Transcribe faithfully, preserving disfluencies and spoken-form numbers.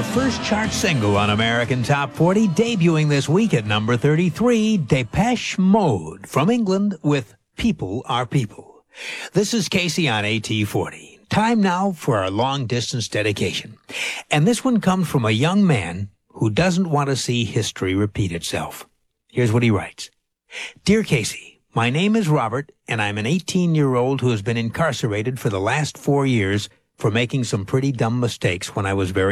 their first chart single on American Top forty, debuting this week at number thirty-three, Depeche Mode from England with People Are People. This is Casey on A T forty. Time now for our long-distance dedication. And this one comes from a young man who doesn't want to see history repeat itself. Here's what he writes. Dear Casey, my name is Robert, and I'm an eighteen-year-old who has been incarcerated for the last four years for making some pretty dumb mistakes when I was very